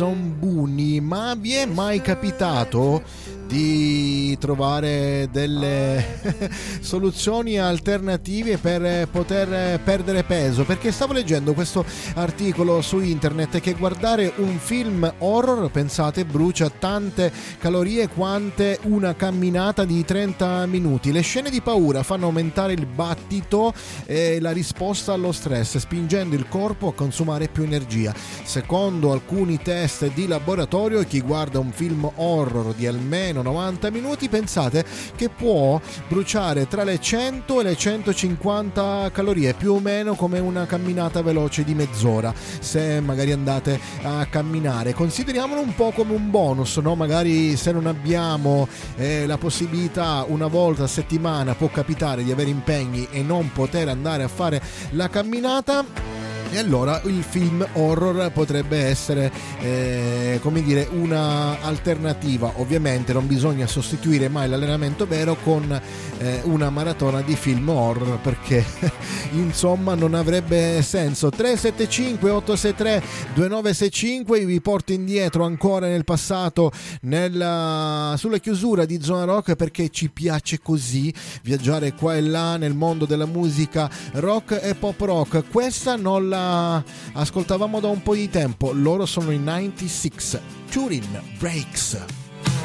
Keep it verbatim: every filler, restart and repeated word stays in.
Zombuni. Ma vi è mai capitato di trovare delle soluzioni alternative per poter perdere peso? Perché stavo leggendo questo articolo su internet che guardare un film horror, pensate, brucia tante calorie quante una camminata di trenta minuti. Le scene di paura fanno aumentare il battito e la risposta allo stress, spingendo il corpo a consumare più energia. Secondo alcuni test di laboratorio, chi guarda un film horror di almeno novanta minuti, pensate che può bruciare tra le cento e le centocinquanta calorie, più o meno come una camminata veloce di mezz'ora, se magari andate a camminare. Consideriamolo un po' come un bonus, no? Magari se non abbiamo eh, la possibilità, una volta a settimana può capitare di avere impegni e non poter andare a fare la camminata, e allora il film horror potrebbe essere eh, come dire una alternativa. Ovviamente non bisogna sostituire mai l'allenamento vero con eh, una maratona di film horror, perché insomma non avrebbe senso. Tre sette cinque otto sei tre due nove sei cinque, vi porto indietro ancora nel passato, nella, sulla chiusura di Zona Rock, perché ci piace così viaggiare qua e là nel mondo della musica rock e pop rock. Questa non la ascoltavamo da un po' di tempo, loro sono i novantasei, Turin Breaks.